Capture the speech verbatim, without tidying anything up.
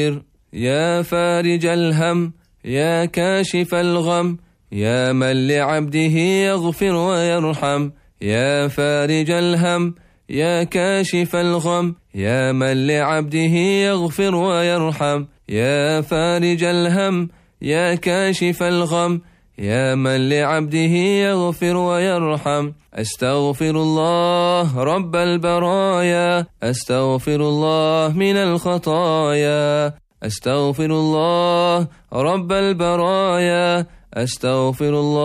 يا فارج الهم يا كاشف الغم يا من لعبده يغفر ويرحم. يا فارج الهم يا كاشف الغم يا من لعبده يغفر ويرحم. يا فارج الهم يا كاشف الغم يا من لعبده يغفر ويرحم. أستغفر الله رب البرايا أستغفر الله من الخطايا. أستغفر الله رب البرايا أستغفر الله